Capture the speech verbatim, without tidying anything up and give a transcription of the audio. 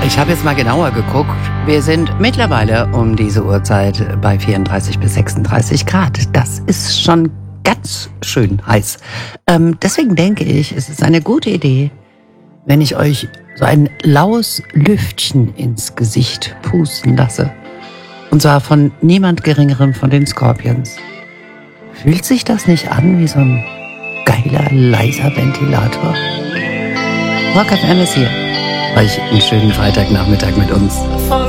Ich habe jetzt mal genauer geguckt. Wir sind mittlerweile um diese Uhrzeit bei vierunddreißig bis sechsunddreißig Grad. Das ist schon ganz schön heiß. Ähm, deswegen denke ich, es ist eine gute Idee, wenn ich euch so ein laues Lüftchen ins Gesicht pusten lasse. Und zwar von niemand Geringerem von den Scorpions. Fühlt sich das nicht an wie so ein geiler, leiser Ventilator? Rock F M ist hier. Euch einen schönen Freitagnachmittag mit uns.